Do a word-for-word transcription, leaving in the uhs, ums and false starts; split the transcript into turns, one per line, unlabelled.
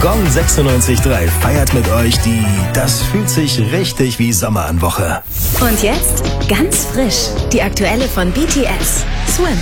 Gong sechsundneunzig Komma drei feiert mit euch die Das fühlt sich richtig wie Sommer an Woche.
Und jetzt ganz frisch, die aktuelle von B T S, Swim.